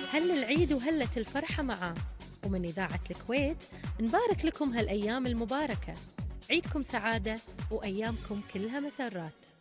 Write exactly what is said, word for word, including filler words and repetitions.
هل العيد وهلة الفرحة معاه. ومن إذاعة الكويت نبارك لكم هالأيام المباركة، عيدكم سعادة وأيامكم كلها مسرات.